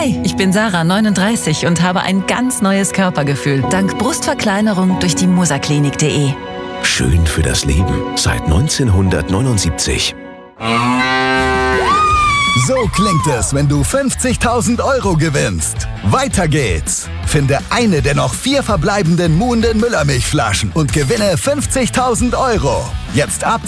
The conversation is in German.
Hi, ich bin Sarah, 39 und habe ein ganz neues Körpergefühl. Dank Brustverkleinerung durch die musaklinik.de. Schön für das Leben seit 1979. So klingt es, wenn du 50.000 € gewinnst. Weiter geht's. Finde eine der noch 4 verbleibenden Muhnden Müllermilchflaschen und gewinne 50.000 €. Jetzt ab